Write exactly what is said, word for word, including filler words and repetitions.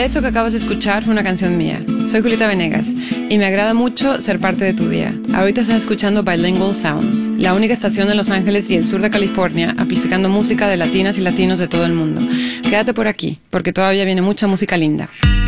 Eso que acabas de escuchar fue una canción mía. Soy Julieta Venegas y me agrada mucho ser parte de tu día. Ahorita estás escuchando Bilingual Sounds, la única estación de Los Ángeles y el sur de California amplificando música de latinas y latinos de todo el mundo. Quédate por aquí, porque todavía viene mucha música linda.